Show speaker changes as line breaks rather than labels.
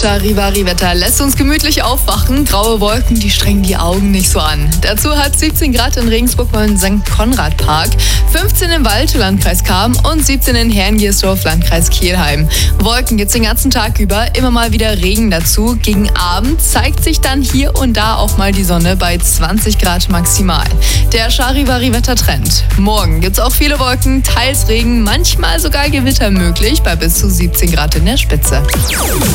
Charivari-Wetter lässt uns gemütlich aufwachen. Graue Wolken, die strengen die Augen nicht so an. Dazu hat 17 Grad in Regensburg beim St. Konrad Park, 15 im Wald, Landkreis Cham und 17 in Herrengiersdorf, Landkreis Kelheim. Wolken gibt's den ganzen Tag über, immer mal wieder Regen dazu. Gegen Abend zeigt sich dann hier und da auch mal die Sonne bei 20 Grad maximal. Der Charivari-Wettertrend. Morgen gibt's auch viele Wolken, teils Regen, manchmal sogar Gewitter möglich bei bis zu 17 Grad in der Spitze.